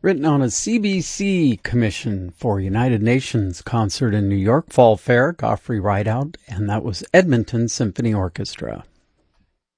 Written on a CBC commission for United Nations concert in New York Fall Fair, Godfrey Rideout, and that was Edmonton Symphony Orchestra.